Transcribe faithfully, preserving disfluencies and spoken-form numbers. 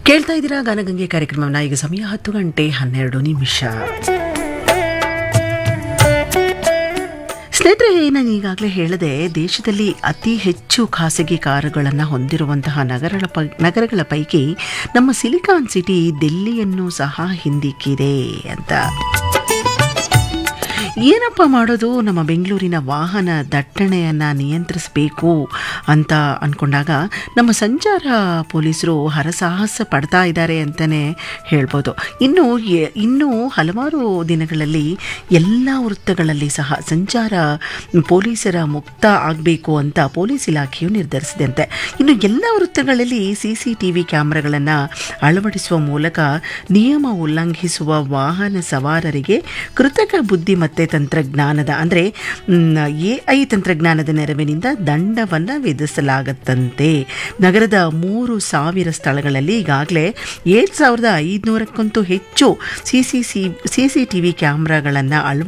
ಕೇಳ್ತಾ ಇದ್ದೀರಾ ಗಾನಗಂಗೆ ಕಾರ್ಯಕ್ರಮವನ್ನು. ಈಗ ಸಮಯ ಹತ್ತು ಗಂಟೆ ಹನ್ನೆರಡು ನಿಮಿಷ. ಸ್ನೇಹಿತರೆ, ನಾನು ಈಗಾಗಲೇ ಹೇಳಿದೆ, ದೇಶದಲ್ಲಿ ಅತಿ ಹೆಚ್ಚು ಖಾಸಗಿ ಕಾರುಗಳನ್ನು ಹೊಂದಿರುವಂತಹ ನಗರಗಳ ಪೈ ನಗರಗಳ ಪೈಕಿ ನಮ್ಮ ಸಿಲಿಕಾನ್ ಸಿಟಿ ದಿಲ್ಲಿಯನ್ನು ಸಹ ಹಿಂದಿಕ್ಕಿದೆ ಅಂತ. ಏನಪ್ಪ ಮಾಡೋದು, ನಮ್ಮ ಬೆಂಗಳೂರಿನ ವಾಹನ ದಟ್ಟಣೆಯನ್ನು ನಿಯಂತ್ರಿಸಬೇಕು ಅಂತ ಅಂದ್ಕೊಂಡಾಗ ನಮ್ಮ ಸಂಚಾರ ಪೊಲೀಸರು ಹರಸಾಹಸ ಪಡ್ತಾ ಇದ್ದಾರೆ ಅಂತಲೇ ಹೇಳ್ಬೋದು. ಇನ್ನು ಇನ್ನೂ ಹಲವಾರು ದಿನಗಳಲ್ಲಿ ಎಲ್ಲ ವೃತ್ತಗಳಲ್ಲಿ ಸಹ ಸಂಚಾರ ಪೊಲೀಸರ ಮುಕ್ತ ಆಗಬೇಕು ಅಂತ ಪೊಲೀಸ್ ಇಲಾಖೆಯು ನಿರ್ಧರಿಸಿದಂತೆ. ಇನ್ನು ಎಲ್ಲ ವೃತ್ತಗಳಲ್ಲಿ ಸಿ ಸಿ ಟಿ ವಿ ಕ್ಯಾಮ್ರಾಗಳನ್ನು ಅಳವಡಿಸುವ ಮೂಲಕ ನಿಯಮ ಉಲ್ಲಂಘಿಸುವ ವಾಹನ ಸವಾರರಿಗೆ ಕೃತಕ ಬುದ್ಧಿಮತ್ತೆ ತಂತ್ರಜ್ಞಾನದ ಅಂದರೆ ಎ ಐ ತಂತ್ರಜ್ಞಾನದ ನೆರವಿನಿಂದ ದಂಡವನ್ನು ವಿಧಿಸಲಾಗುತ್ತಂತೆ. ನಗರದ ಮೂರು ಸಾವಿರ ಸ್ಥಳಗಳಲ್ಲಿ ಈಗಾಗಲೇ ಏಳು ಸಾವಿರದ ಐದುನೂರಕ್ಕಂತೂ ಹೆಚ್ಚು C C C C C T V ಕ್ಯಾಮ್ರಾಗಳನ್ನು ಅಳವಡಿಸಿ